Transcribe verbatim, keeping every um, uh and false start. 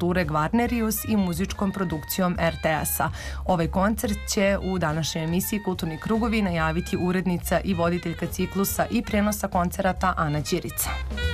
kulture Gvarnerius i muzičkom produkcijom er te es-a. Ovaj koncert će u današnjoj emisiji Kulturni krugovi najaviti urednica i voditeljka ciklusa i prenosa koncerata Ana Ćirica.